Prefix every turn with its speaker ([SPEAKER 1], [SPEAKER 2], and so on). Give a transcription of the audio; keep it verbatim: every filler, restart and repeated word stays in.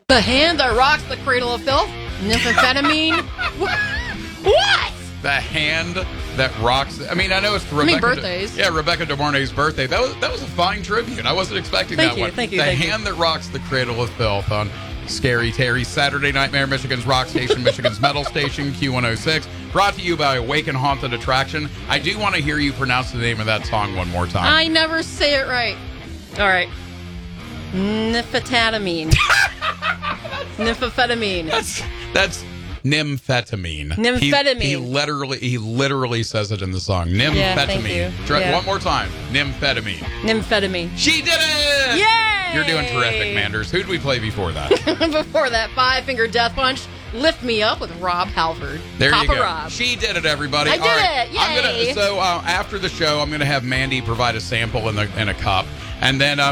[SPEAKER 1] The hand that rocks the cradle of filth. Nymphamphetamine. What?
[SPEAKER 2] The hand that rocks. I mean, I know it's Rebecca.
[SPEAKER 1] I mean, birthdays.
[SPEAKER 2] De, yeah, Rebecca De Mornay's birthday. That was that was a fine tribute. I wasn't expecting
[SPEAKER 1] thank
[SPEAKER 2] that
[SPEAKER 1] you,
[SPEAKER 2] one.
[SPEAKER 1] Thank you.
[SPEAKER 2] The
[SPEAKER 1] thank
[SPEAKER 2] hand
[SPEAKER 1] you.
[SPEAKER 2] that rocks the cradle of filth on Scary Terry's Saturday Nightmare, Michigan's Rock Station, Michigan's Metal Station, Q one oh six. Brought to you by Awaken Haunted Attraction. I do want to hear you pronounce the name of that song one more time.
[SPEAKER 1] I never say it right. All right. Nymphamphetamine. Nymphamphetamine.
[SPEAKER 2] That's that's nymphetamine.
[SPEAKER 1] Nymphetamine.
[SPEAKER 2] He, he literally he literally says it in the song. Nymphetamine.
[SPEAKER 1] Yeah, thank you.
[SPEAKER 2] Try,
[SPEAKER 1] Yeah.
[SPEAKER 2] One more time. Nymphetamine.
[SPEAKER 1] Nymphamphetamine.
[SPEAKER 2] She did it!
[SPEAKER 1] Yay!
[SPEAKER 2] You're doing terrific, Manders. Who'd we play before that?
[SPEAKER 1] Before that, Five Finger Death Punch. Lift Me Up with Rob Halford.
[SPEAKER 2] There
[SPEAKER 1] Papa
[SPEAKER 2] you go.
[SPEAKER 1] Rob.
[SPEAKER 2] She did it, everybody.
[SPEAKER 1] I did
[SPEAKER 2] All right.
[SPEAKER 1] it. Yay.
[SPEAKER 2] I'm gonna, so uh, after the show, I'm going to have Mandy provide a sample in, the, in a cup. And then uh,